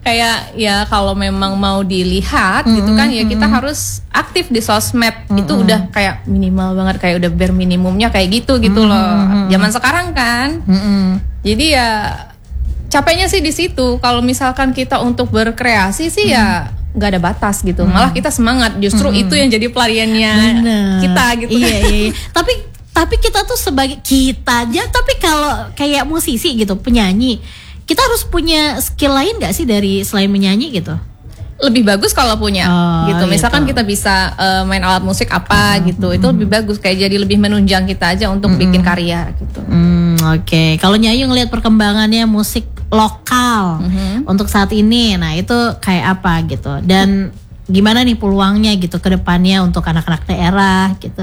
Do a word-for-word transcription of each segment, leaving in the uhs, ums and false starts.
kayak ya kalau memang mau dilihat mm-hmm, gitu kan ya kita mm-hmm. harus aktif di sosmed. Mm-hmm. Itu udah kayak minimal banget, kayak udah bare minimumnya kayak gitu gitu mm-hmm. loh. Zaman sekarang kan. Mm-hmm. Jadi ya capeknya sih di situ. Kalau misalkan kita untuk berkreasi sih mm-hmm. ya nggak ada batas gitu. Mm-hmm. Malah kita semangat. Justru mm-hmm. itu yang jadi pelariannya Bener. kita gitu. Iya, iya, iya. Tapi tapi kita tuh sebagai kita aja. Tapi kalau kayak musisi gitu, penyanyi, kita harus punya skill lain gak sih dari selain menyanyi gitu? Lebih bagus kalau punya oh, gitu. Misalkan gitu. kita bisa uh, main alat musik apa mm, gitu, mm, itu lebih bagus. Kayak jadi lebih menunjang kita aja untuk mm, bikin karya gitu. Mm, Oke, okay. Kalau Nyayu ngelihat perkembangannya musik lokal mm-hmm. untuk saat ini, nah itu kayak apa gitu? Dan gimana nih peluangnya gitu ke depannya untuk anak-anak daerah gitu?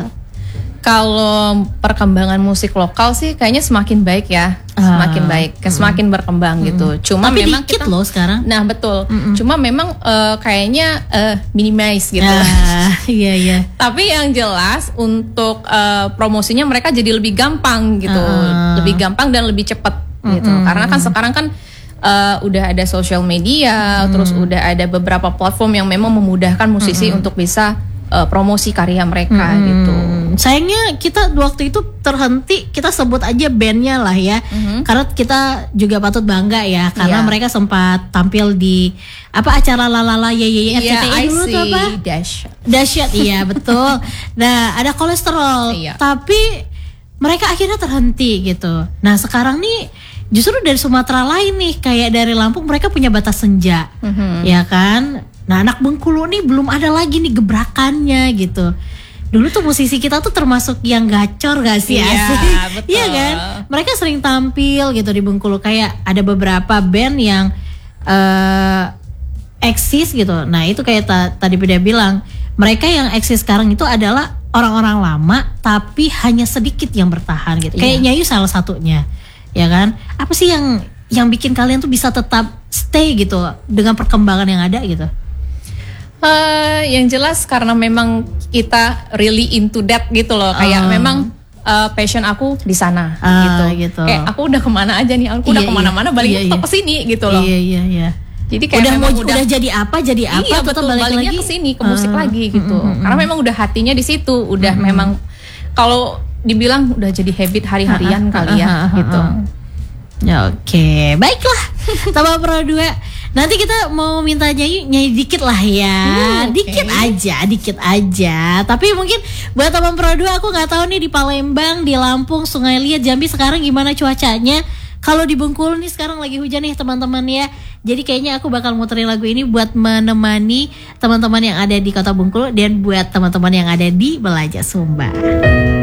Kalau perkembangan musik lokal sih kayaknya semakin baik ya, semakin baik, uh, semakin berkembang mm, gitu. Cuma tapi memang dikit kita loh sekarang. Nah betul. Mm-mm. Cuma memang uh, kayaknya uh, minimize gitu. Uh, iya iya. Tapi yang jelas untuk uh, promosinya mereka jadi lebih gampang gitu, uh. lebih gampang dan lebih cepat gitu. Mm-mm. Karena kan sekarang kan uh, udah ada social media, mm. terus udah ada beberapa platform yang memang memudahkan musisi Mm-mm. untuk bisa uh, promosi karya mereka mm-hmm. gitu. Sayangnya kita waktu itu terhenti, kita sebut aja bandnya lah ya, mm-hmm. karena kita juga patut bangga ya, karena yeah. mereka sempat tampil di apa acara lalala ye ye R C T I yeah, dulu tuh apa? Dahsyat. Dahsyat iya betul. Nah ada kolesterol, yeah. tapi mereka akhirnya terhenti gitu. Nah sekarang nih justru dari Sumatera lain nih, kayak dari Lampung mereka punya Batas Senja, mm-hmm. ya kan? Nah anak Bengkulu nih belum ada lagi nih gebrakannya gitu. Dulu tuh musisi kita tuh termasuk yang gacor gak sih? Iya, betul. Iya kan? Mereka sering tampil gitu di Bengkulu. Kayak ada beberapa band yang uh, eksis gitu. Nah itu kayak ta- tadi Beda bilang, mereka yang eksis sekarang itu adalah orang-orang lama, tapi hanya sedikit yang bertahan gitu. Iya. Kayak Nyayu salah satunya, ya kan? Apa sih yang yang bikin kalian tuh bisa tetap stay gitu dengan perkembangan yang ada gitu? Uh, yang jelas karena memang kita really into that gitu loh, kayak uh. memang uh, passion aku di sana uh, gitu. gitu. Kayak aku udah kemana aja nih, aku iya, udah kemana-mana iya, baliknya iya, tetap iya. kesini gitu loh. Iya iya iya. Jadi kayak udah mau udah, udah jadi apa jadi apa, iya, betul, balik baliknya lagi kesini ke musik uh, lagi gitu. Mm, mm, mm. Karena memang udah hatinya di situ, udah mm, memang kalau dibilang udah jadi habit hari-harian uh, uh, kali ya uh, uh, uh, gitu. Uh, uh. Ya oke, okay. Baiklah. Tambah Pro dua. Nanti kita mau minta nyanyi nyanyi dikit lah ya, hmm, dikit okay. aja, dikit aja. Tapi mungkin buat teman Pro dua, aku nggak tahu nih di Palembang, di Lampung, Sungai Liat, Jambi sekarang gimana cuacanya. Kalau di Bengkulu nih sekarang lagi hujan nih teman-teman ya. Jadi kayaknya aku bakal muterin lagu ini buat menemani teman-teman yang ada di Kota Bengkulu dan buat teman-teman yang ada di Belaja Sumba.